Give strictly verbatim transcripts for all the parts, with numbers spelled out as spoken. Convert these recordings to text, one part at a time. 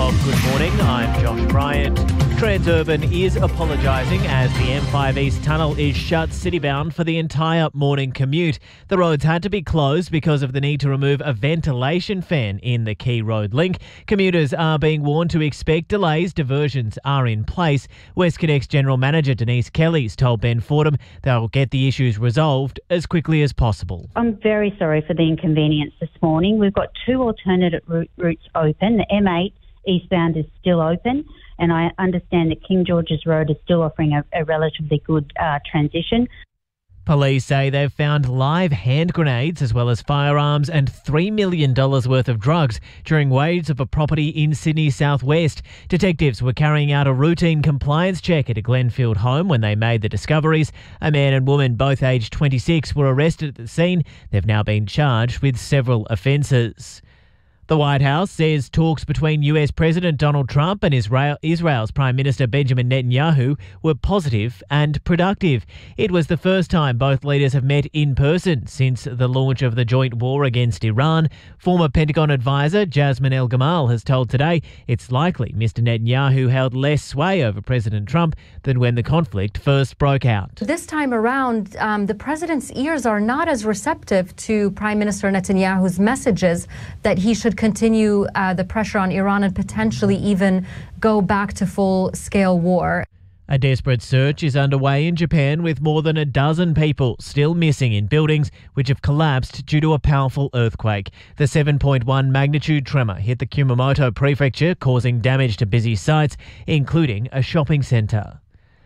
Well, good morning. I'm Josh Bryant. Transurban is apologising as the M five East tunnel is shut citybound for the entire morning commute. The roads had to be closed because of the need to remove a ventilation fan in the key road link. Commuters are being warned to expect delays. Diversions are in place. WestConnex General Manager Denise Kelly's told Ben Fordham they'll get the issues resolved as quickly as possible. I'm very sorry for the inconvenience this morning. We've got two alternative route, routes open. The M eight eastbound is still open, and I understand that King George's Road is still offering a, a relatively good uh, transition. Police say they've found live hand grenades as well as firearms and three million dollars worth of drugs during raids of a property in Sydney southwest. Detectives were carrying out a routine compliance check at a Glenfield home when they made the discoveries. A man and woman, both aged twenty-six, were arrested at the scene. They've now been charged with several offences. The White House says talks between U S President Donald Trump and Israel, Israel's Prime Minister Benjamin Netanyahu were positive and productive. It was the first time both leaders have met in person since the launch of the joint war against Iran. Former Pentagon advisor Jasmine El-Gamal has told Today it's likely Mister Netanyahu held less sway over President Trump than when the conflict first broke out. This time around, um, the president's ears are not as receptive to Prime Minister Netanyahu's messages that he should continue uh, the pressure on Iran and potentially even go back to full-scale war. A desperate search is underway in Japan with more than a dozen people still missing in buildings which have collapsed due to a powerful earthquake. The seven point one magnitude tremor hit the Kumamoto prefecture, causing damage to busy sites, including a shopping centre.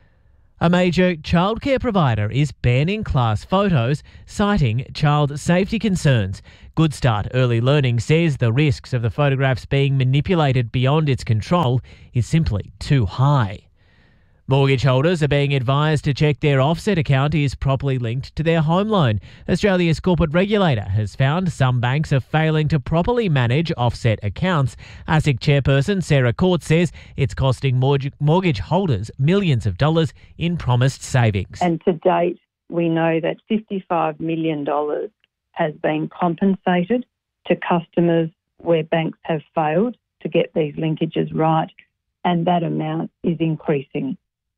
A major childcare provider is banning class photos, citing child safety concerns. Good Start Early Learning says the risks of the photographs being manipulated beyond its control is simply too high. Mortgage holders are being advised to check their offset account is properly linked to their home loan. Australia's corporate regulator has found some banks are failing to properly manage offset accounts. ASIC chairperson Sarah Court says it's costing mortgage holders millions of dollars in promised savings. And to date, we know that fifty-five million dollars has been compensated to customers where banks have failed to get these linkages right, and that amount is increasing.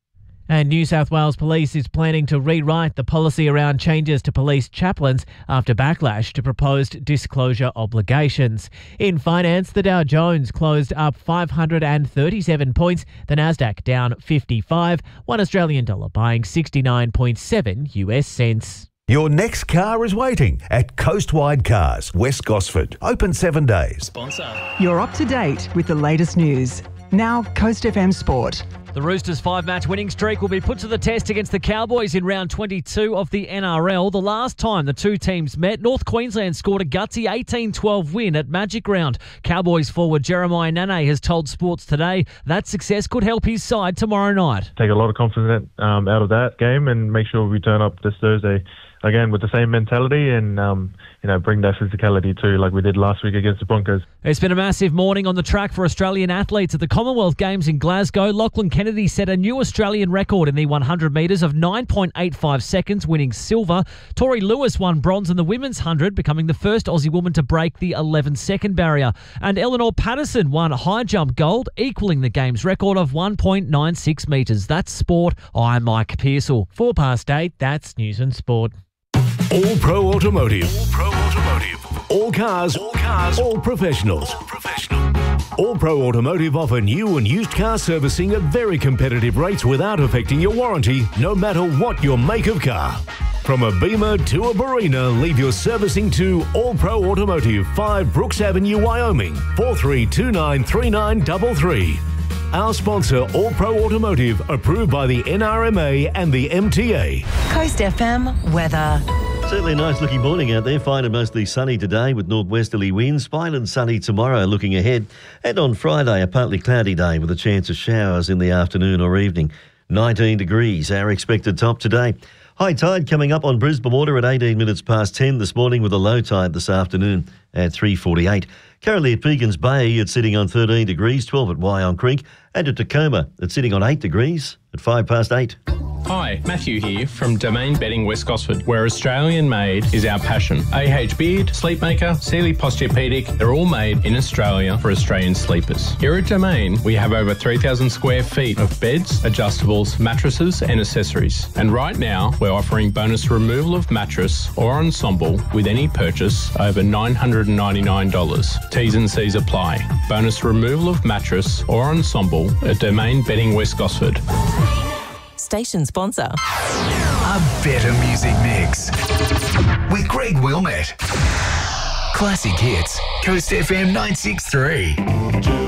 And New South Wales Police is planning to rewrite the policy around changes to police chaplains after backlash to proposed disclosure obligations. In finance, the Dow Jones closed up five hundred thirty-seven points, the Nasdaq down fifty-five, one Australian dollar buying sixty-nine point seven U S cents. Your next car is waiting at Coastwide Cars, West Gosford. Open seven days. Sponsor. You're up to date with the latest news. Now, Coast F M Sport. The Roosters' five-match winning streak will be put to the test against the Cowboys in round twenty-two of the N R L. The last time the two teams met, North Queensland scored a gutsy eighteen twelve win at Magic Round. Cowboys forward Jeremiah Nane has told Sports Today that success could help his side tomorrow night. Take a lot of confidence um, out of that game and make sure we turn up this Thursday again with the same mentality and um, you know bring that physicality too, like we did last week against the Broncos. It's been a massive morning on the track for Australian athletes at the Commonwealth Games in Glasgow. Lachlan Kennedy set a new Australian record in the one hundred metres of nine point eight five seconds, winning silver. Tori Lewis won bronze in the women's one hundred, becoming the first Aussie woman to break the eleven second barrier. And Eleanor Patterson won high jump gold, equaling the game's record of one point nine six metres. That's sport. I'm Mike Pearsall. Four past eight, that's News and Sport. All Pro Automotive. All Pro Automotive. All cars. All cars. All professionals. All professional. All Pro Automotive offer new and used car servicing at very competitive rates without affecting your warranty, no matter what your make of car. From a Beamer to a Barina, leave your servicing to All Pro Automotive, five Brooks Avenue, Wyoming, four three two nine three nine three three. Our sponsor, All Pro Automotive, approved by the N R M A and the M T A. Coast F M weather. Certainly a nice looking morning out there. Fine and mostly sunny today with northwesterly winds. Fine and sunny tomorrow looking ahead. And on Friday, a partly cloudy day with a chance of showers in the afternoon or evening. nineteen degrees, our expected top today. High tide coming up on Brisbane Water at eighteen minutes past ten this morning with a low tide this afternoon at three forty-eight. Currently at Pegans Bay, it's sitting on thirteen degrees, twelve at Wyong Creek, and at Tacoma, it's sitting on eight degrees at five past eight. Hi, Matthew here from Domain Bedding West Gosford, where Australian made is our passion. A H Beard, Sleepmaker, Sealy Posturepedic, they're all made in Australia for Australian sleepers. Here at Domain, we have over three thousand square feet of beds, adjustables, mattresses and accessories. And right now, we're offering bonus removal of mattress or ensemble with any purchase over nine hundred ninety-nine dollars. T's and C's apply. Bonus removal of mattress or ensemble at Domain Bedding West Gosford. Station sponsor. A better music mix with Greg Wilmette. Classic hits. Coast F M nine six three.